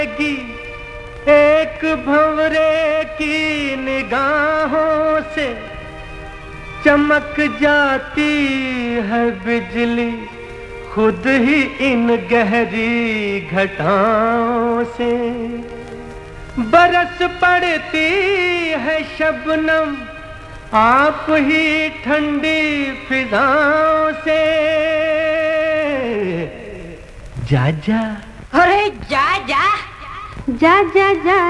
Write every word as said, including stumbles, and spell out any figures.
एक भंवरे की निगाहों से चमक जाती है बिजली खुद ही इन गहरी घटाओं से। बरस पड़ती है शबनम आप ही ठंडी फिजाओं से। जा जा, अरे जा जा जा जा जा